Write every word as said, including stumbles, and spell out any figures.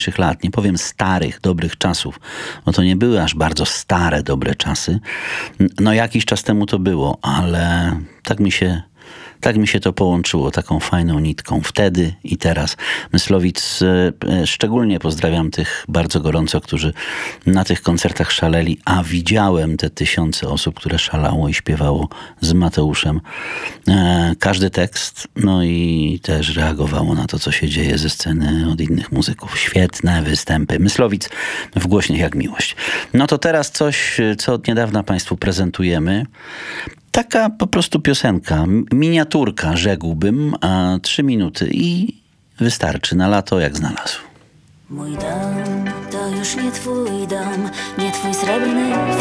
lat, nie powiem starych, dobrych czasów, bo to nie były aż bardzo stare, dobre czasy. No jakiś czas temu to było, ale tak mi się, tak mi się to połączyło taką fajną nitką. Wtedy i teraz. Myslowic, e, szczególnie pozdrawiam tych bardzo gorąco, którzy na tych koncertach szaleli, a widziałem te tysiące osób, które szalało i śpiewało z Mateuszem. E, każdy tekst, no i też reagowało na to, co się dzieje ze sceny od innych muzyków. Świetne występy. Myslowic w głośnych jak miłość. No to teraz coś, co od niedawna Państwu prezentujemy. Taka po prostu piosenka, miniaturka, rzekłbym, a trzy minuty i wystarczy na lato jak znalazł. Mój dom to już nie twój dom, nie twój srebrny